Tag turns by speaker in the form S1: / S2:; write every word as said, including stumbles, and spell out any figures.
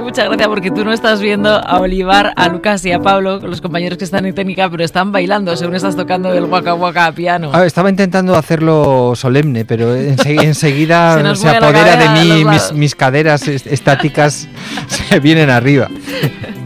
S1: mucha gracia porque tú no estás viendo a Olivar, a Lucas y a Pablo, los compañeros que están en técnica, pero están bailando según estás tocando el Waka Waka a piano.
S2: Ah, estaba intentando hacerlo solemne, pero ense- enseguida se, se
S1: mueve la
S2: apodera de
S1: cadera a
S2: mí,
S1: los
S2: mis,
S1: lados.
S2: mis caderas est- estáticas se vienen arriba.